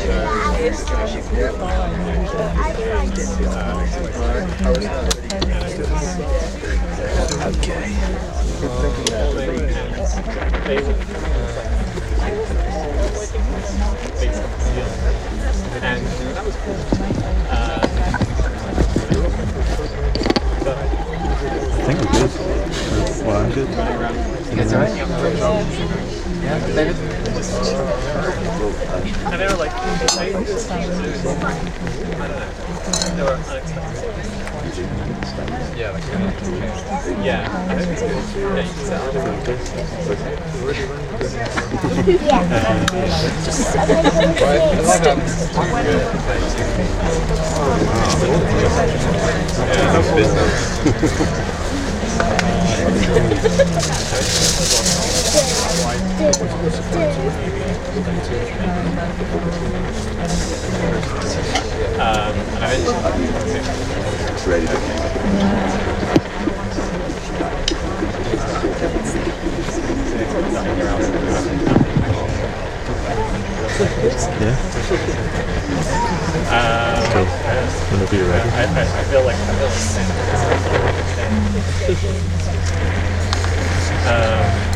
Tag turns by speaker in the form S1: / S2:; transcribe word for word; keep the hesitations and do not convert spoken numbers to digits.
S1: And that was cool. Uh,
S2: I think we're good. Well, I'm good.
S1: You guys alright? Yeah, David? And they were like, I don't know. They were unexpected. Yeah, like, yeah, I think it's good. Yeah, you can tell.
S3: Yeah.
S1: Um, and I
S2: Ready to Yeah.
S1: Um,
S2: Cool. Whenever you're ready.
S1: I, I, I feel like I feel like um,